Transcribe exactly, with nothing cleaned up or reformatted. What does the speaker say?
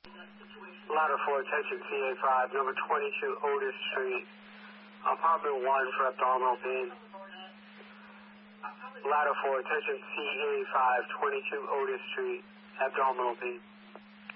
Ladder four, attention C A five, number twenty-two Otis Street, apartment one for abdominal pain. Ladder four, attention C A five, twenty-two Otis Street, abdominal pain.